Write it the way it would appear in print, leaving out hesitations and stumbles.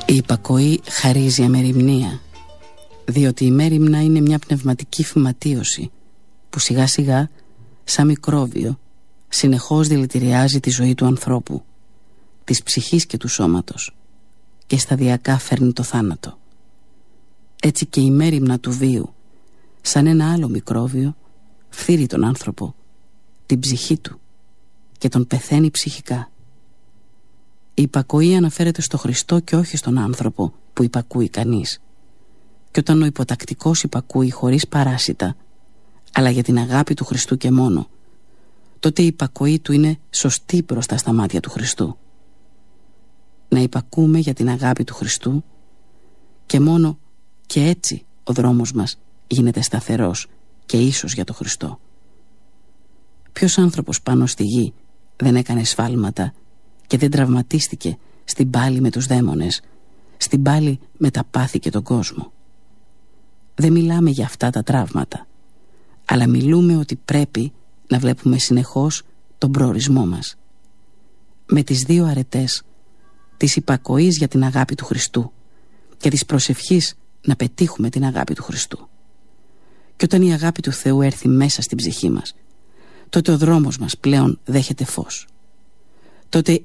Η υπακοή χαρίζει αμεριμνία, διότι η μέριμνα είναι μια πνευματική φυματίωση που σιγά σιγά, σαν μικρόβιο, συνεχώς δηλητηριάζει τη ζωή του ανθρώπου, της ψυχής και του σώματος, και σταδιακά φέρνει το θάνατο. Έτσι και η μέριμνα του βίου, σαν ένα άλλο μικρόβιο, φθείρει τον άνθρωπο, την ψυχή του, και τον πεθαίνει ψυχικά. Η υπακοή αναφέρεται στο Χριστό και όχι στον άνθρωπο που υπακούει κανείς. Και όταν ο υποτακτικός υπακούει χωρίς παράσιτα, αλλά για την αγάπη του Χριστού και μόνο, τότε η υπακοή του είναι σωστή μπροστά στα μάτια του Χριστού. Να υπακούμε για την αγάπη του Χριστού και μόνο, και έτσι ο δρόμος μας γίνεται σταθερός και ίσος για τον Χριστό. Ποιος άνθρωπος πάνω στη γη δεν έκανε σφάλματα και δεν τραυματίστηκε στην πάλη με τους δαίμονες, στην πάλη με τα πάθη και τον κόσμο? Δεν μιλάμε για αυτά τα τραύματα, αλλά μιλούμε ότι πρέπει να βλέπουμε συνεχώς τον προορισμό μας, με τις δύο αρετές της υπακοής για την αγάπη του Χριστού και της προσευχής να πετύχουμε την αγάπη του Χριστού. Και όταν η αγάπη του Θεού έρθει μέσα στην ψυχή μας, τότε ο δρόμος μας πλέον δέχεται φως. Τότε